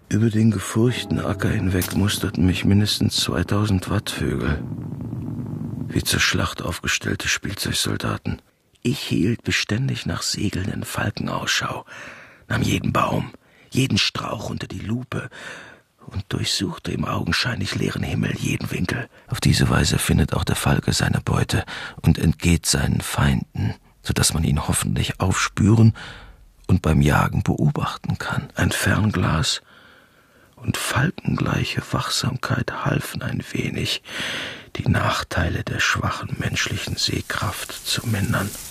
Über den gefurchten Acker hinweg musterten mich mindestens 2000 Wattvögel, wie zur Schlacht aufgestellte Spielzeugsoldaten. Ich hielt beständig nach segelnden Falken Ausschau, nahm jeden Baum, jeden Strauch unter die Lupe und durchsuchte im augenscheinlich leeren Himmel jeden Winkel. Auf diese Weise findet auch der Falke seine Beute und entgeht seinen Feinden, sodass man ihn hoffentlich aufspüren und beim Jagen beobachten kann. Ein Fernglas und falkengleiche Wachsamkeit halfen ein wenig, die Nachteile der schwachen menschlichen Sehkraft zu mindern.